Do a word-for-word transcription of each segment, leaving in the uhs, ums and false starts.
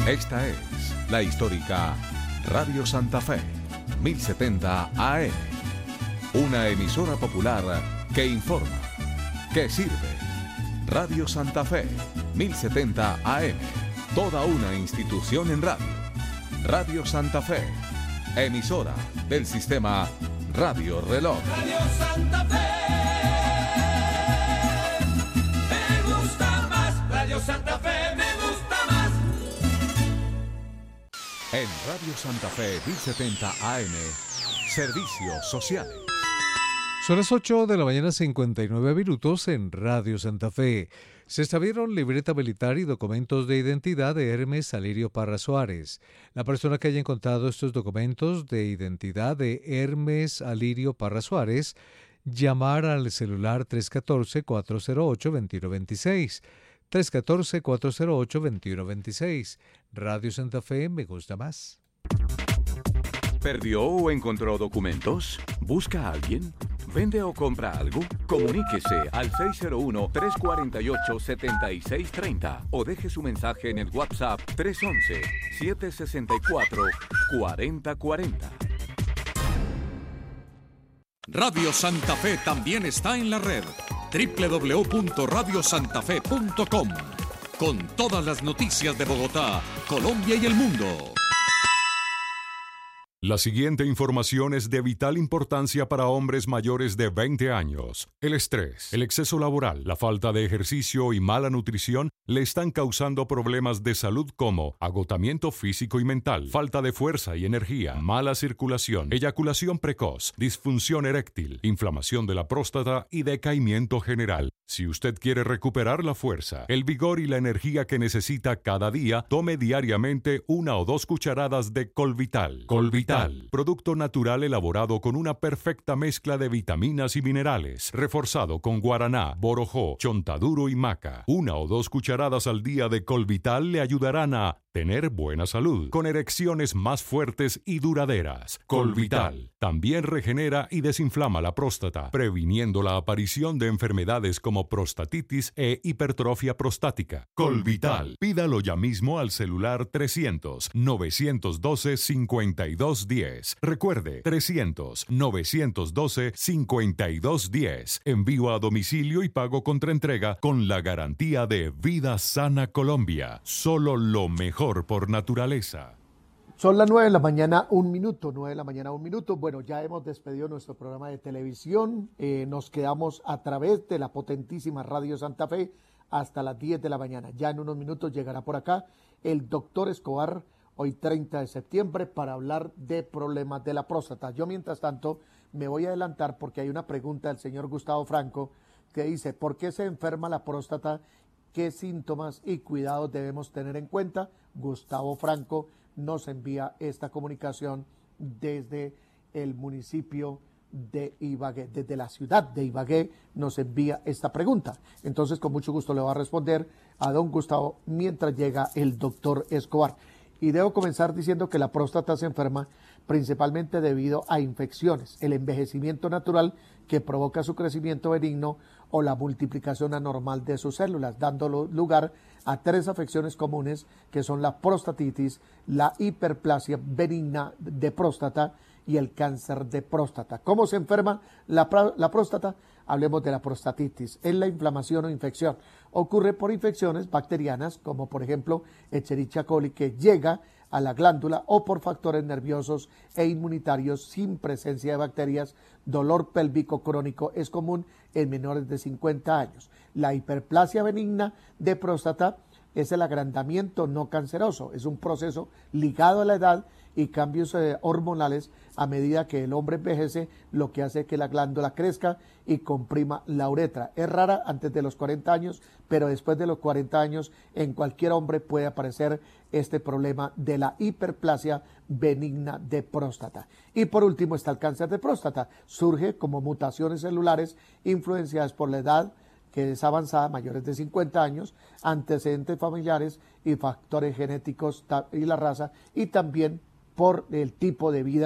Esta es la histórica Radio Santa Fe, mil setenta A M. Una emisora popular que informa, que sirve. Radio Santa Fe, mil setenta A M. Toda una institución en radio. Radio Santa Fe, emisora del sistema Radio Reloj. Radio Santa Fe. Me gusta más. Radio Santa Fe me gusta más. En Radio Santa Fe mil setenta A M, servicios sociales. Son las ocho de la mañana, cincuenta y nueve minutos en Radio Santa Fe. Se extravieron libreta militar y documentos de identidad de Hermes Alirio Parra Suárez. La persona que haya encontrado estos documentos de identidad de Hermes Alirio Parra Suárez, llamar al celular tres uno cuatro, cuatro cero ocho, dos uno dos seis. tres uno cuatro, cuatro cero ocho, dos uno dos seis. Radio Santa Fe me gusta más. ¿Perdió o encontró documentos? ¿Busca a alguien? ¿Vende o compra algo? Comuníquese al seis cero uno, tres cuatro ocho, siete seis tres cero o deje su mensaje en el WhatsApp tres uno uno, siete seis cuatro, cuatro cero cuatro cero. Radio Santa Fe también está en la red doble u doble u doble u punto radio santa fe punto com, con todas las noticias de Bogotá, Colombia y el mundo. La siguiente información es de vital importancia para hombres mayores de veinte años. El estrés, el exceso laboral, la falta de ejercicio y mala nutrición le están causando problemas de salud como agotamiento físico y mental, falta de fuerza y energía, mala circulación, eyaculación precoz, disfunción eréctil, inflamación de la próstata y decaimiento general. Si usted quiere recuperar la fuerza, el vigor y la energía que necesita cada día, tome diariamente una o dos cucharadas de Colvital. Colvital, producto natural elaborado con una perfecta mezcla de vitaminas y minerales, reforzado con guaraná, borojó, chontaduro y maca. Una o dos cucharadas al día de Colvital le ayudarán a tener buena salud, con erecciones más fuertes y duraderas. Colvital también regenera y desinflama la próstata, previniendo la aparición de enfermedades como prostatitis e hipertrofia prostática. Colvital, pídalo ya mismo al celular trescientos, novecientos doce, cincuenta y dos diez. Recuerde, trescientos, novecientos doce, cincuenta y dos diez. Envío a domicilio y pago contra entrega con la garantía de Vida Sana Colombia. Solo lo mejor por naturaleza. Son las nueve de la mañana, un minuto, nueve de la mañana, un minuto. Bueno, ya hemos despedido nuestro programa de televisión. Eh, nos quedamos a través de la potentísima Radio Santa Fe hasta las diez de la mañana. Ya en unos minutos llegará por acá el doctor Escobar, hoy treinta de septiembre, para hablar de problemas de la próstata. Yo, mientras tanto, me voy a adelantar porque hay una pregunta del señor Gustavo Franco que dice: ¿por qué se enferma la próstata? ¿Qué síntomas y cuidados debemos tener en cuenta? Gustavo Franco nos envía esta comunicación desde el municipio de Ibagué, desde la ciudad de Ibagué nos envía esta pregunta. Entonces, con mucho gusto le voy a responder a don Gustavo mientras llega el doctor Escobar. Y debo comenzar diciendo que la próstata se enferma principalmente debido a infecciones, el envejecimiento natural que provoca su crecimiento benigno o la multiplicación anormal de sus células, dando lugar a tres afecciones comunes que son la prostatitis, la hiperplasia benigna de próstata y el cáncer de próstata. ¿Cómo se enferma la, la próstata? Hablemos de la prostatitis. Es la inflamación o infección. Ocurre por infecciones bacterianas, como por ejemplo Escherichia coli, que llega a la glándula, o por factores nerviosos e inmunitarios sin presencia de bacterias. Dolor pélvico crónico es común en menores de cincuenta años. La hiperplasia benigna de próstata es el agrandamiento no canceroso. Es un proceso ligado a la edad y cambios eh, hormonales a medida que el hombre envejece, lo que hace que la glándula crezca y comprima la uretra. Es rara antes de los cuarenta años, pero después de los cuarenta años en cualquier hombre puede aparecer este problema de la hiperplasia benigna de próstata. Y por último está el cáncer de próstata. Surge como mutaciones celulares influenciadas por la edad, que es avanzada, mayores de cincuenta años, antecedentes familiares y factores genéticos y la raza, y también por el tipo de vida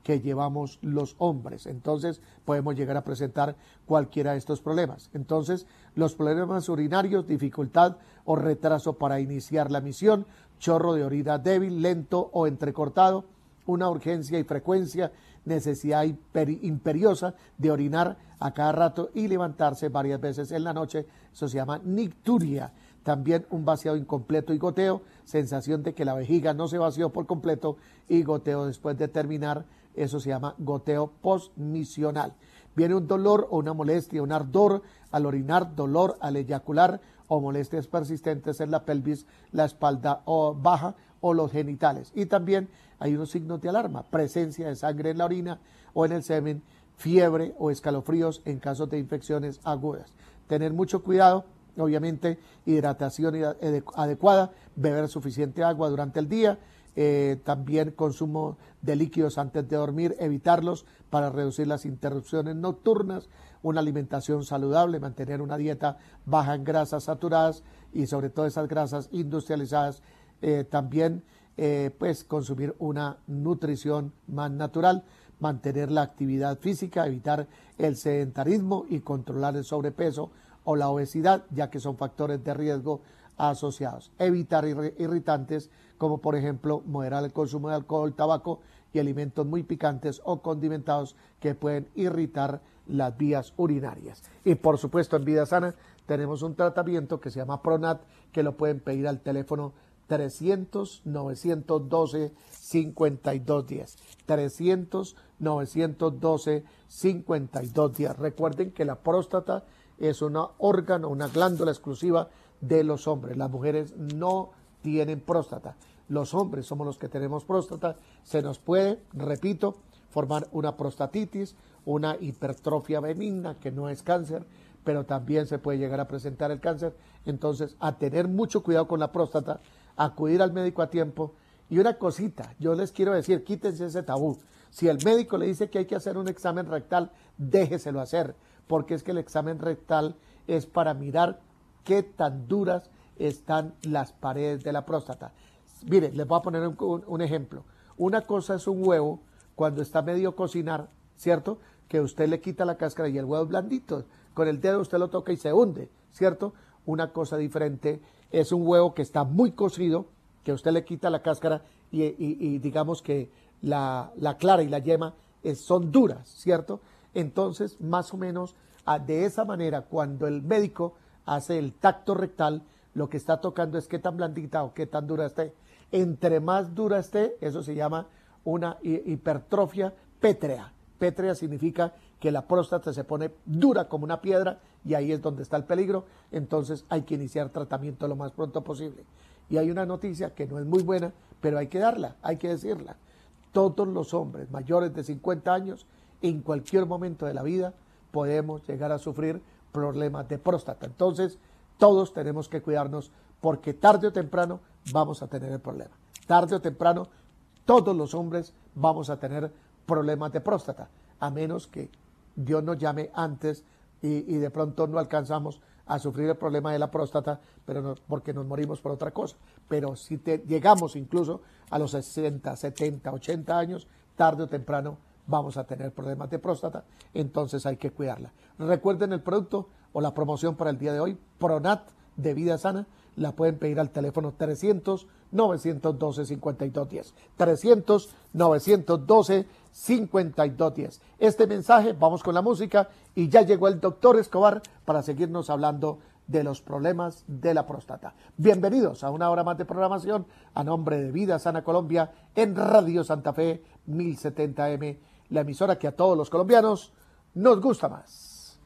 que llevamos los hombres. Entonces podemos llegar a presentar cualquiera de estos problemas. Entonces los problemas urinarios, dificultad o retraso para iniciar la misión, chorro de orina débil, lento o entrecortado, una urgencia y frecuencia, necesidad imperiosa de orinar a cada rato y levantarse varias veces en la noche, eso se llama nicturia. También un vaciado incompleto y goteo, sensación de que la vejiga no se vació por completo y goteo después de terminar, eso se llama goteo postmisional. Viene un dolor o una molestia, un ardor al orinar, dolor al eyacular o molestias persistentes en la pelvis, la espalda o baja o los genitales. Y también hay unos signos de alarma, presencia de sangre en la orina o en el semen, fiebre o escalofríos en casos de infecciones agudas. Tener mucho cuidado, obviamente hidratación adecuada, beber suficiente agua durante el día, eh, también consumo de líquidos antes de dormir, evitarlos para reducir las interrupciones nocturnas, una alimentación saludable, mantener una dieta baja en grasas saturadas y sobre todo esas grasas industrializadas, eh, también eh, pues consumir una nutrición más natural, mantener la actividad física, evitar el sedentarismo y controlar el sobrepeso o la obesidad, ya que son factores de riesgo asociados. Evitar irritantes como por ejemplo moderar el consumo de alcohol, tabaco y alimentos muy picantes o condimentados que pueden irritar las vías urinarias. Y por supuesto en Vida Sana tenemos un tratamiento que se llama Pronat, que lo pueden pedir al teléfono trescientos, novecientos doce, cincuenta y dos diez. trescientos, novecientos doce, cincuenta y dos diez. Recuerden que la próstata es un órgano, una glándula exclusiva de los hombres. Las mujeres no tienen próstata. Los hombres somos los que tenemos próstata. Se nos puede, repito, formar una prostatitis, una hipertrofia benigna, que no es cáncer, pero también se puede llegar a presentar el cáncer. Entonces, a tener mucho cuidado con la próstata, acudir al médico a tiempo. Y una cosita, yo les quiero decir, quítense ese tabú. Si el médico le dice que hay que hacer un examen rectal, déjeselo hacer, porque es que el examen rectal es para mirar qué tan duras están las paredes de la próstata. Miren, les voy a poner un, un, un ejemplo. Una cosa es un huevo cuando está medio cocinar, ¿cierto? Que usted le quita la cáscara y el huevo es blandito. Con el dedo usted lo toca y se hunde, ¿cierto? Una cosa diferente es un huevo que está muy cocido, que usted le quita la cáscara y, y, y digamos que la, la clara y la yema es, son duras, ¿cierto? Entonces, más o menos de esa manera, cuando el médico hace el tacto rectal, lo que está tocando es qué tan blandita o qué tan dura esté. Entre más dura esté, eso se llama una hipertrofia pétrea. Pétrea significa que la próstata se pone dura como una piedra y ahí es donde está el peligro. Entonces hay que iniciar tratamiento lo más pronto posible. Y hay una noticia que no es muy buena, pero hay que darla, hay que decirla. Todos los hombres mayores de cincuenta años, en cualquier momento de la vida, podemos llegar a sufrir problemas de próstata. Entonces, todos tenemos que cuidarnos porque tarde o temprano vamos a tener el problema. Tarde o temprano, todos los hombres vamos a tener problemas de próstata, a menos que Dios nos llame antes y, y de pronto no alcanzamos a sufrir el problema de la próstata, pero no, porque nos morimos por otra cosa. Pero si te, llegamos incluso a los sesenta, setenta, ochenta años, tarde o temprano vamos a tener problemas de próstata, entonces hay que cuidarla. Recuerden el producto o la promoción para el día de hoy, Pronat de Vida Sana, la pueden pedir al teléfono trescientos, novecientos doce, cincuenta y dos diez. trescientos, novecientos doce, cincuenta y dos diez. Este mensaje, vamos con la música y ya llegó el doctor Escobar para seguirnos hablando de los problemas de la próstata. Bienvenidos a una hora más de programación a nombre de Vida Sana Colombia en Radio Santa Fe mil setenta eme, la emisora que a todos los colombianos nos gusta más.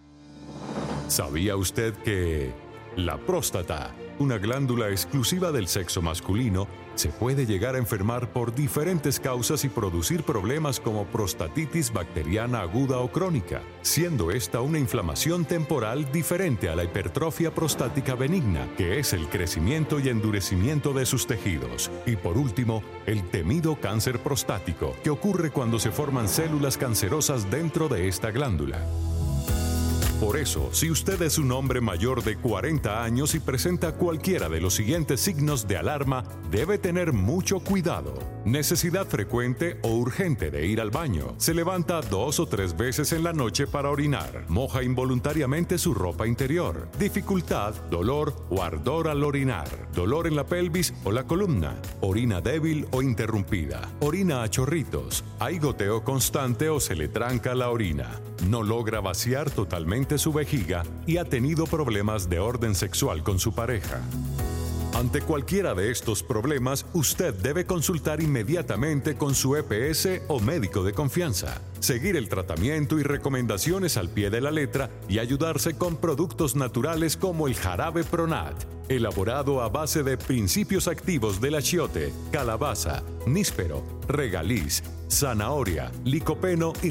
¿Sabía usted que la próstata, una glándula exclusiva del sexo masculino, se puede llegar a enfermar por diferentes causas y producir problemas como prostatitis bacteriana aguda o crónica, siendo esta una inflamación temporal diferente a la hipertrofia prostática benigna, que es el crecimiento y endurecimiento de sus tejidos? Y por último, el temido cáncer prostático, que ocurre cuando se forman células cancerosas dentro de esta glándula. Por eso, si usted es un hombre mayor de cuarenta años y presenta cualquiera de los siguientes signos de alarma, debe tener mucho cuidado. Necesidad frecuente o urgente de ir al baño. Se levanta dos o tres veces en la noche para orinar. Moja involuntariamente su ropa interior. Dificultad, dolor o ardor al orinar. Dolor en la pelvis o la columna. Orina débil o interrumpida. Orina a chorritos. Hay goteo constante o se le tranca la orina. No logra vaciar totalmente su vejiga y ha tenido problemas de orden sexual con su pareja. Ante cualquiera de estos problemas, usted debe consultar inmediatamente con su E P S o médico de confianza, seguir el tratamiento y recomendaciones al pie de la letra y ayudarse con productos naturales como el jarabe Pronat, elaborado a base de principios activos del achiote, calabaza, níspero, regaliz, zanahoria, licopeno y